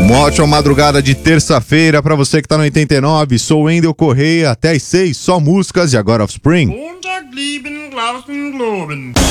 Uma ótima madrugada de terça-feira pra você que tá no 89. Sou o Wendel Correia, até às 6, só músicas e agora Offspring.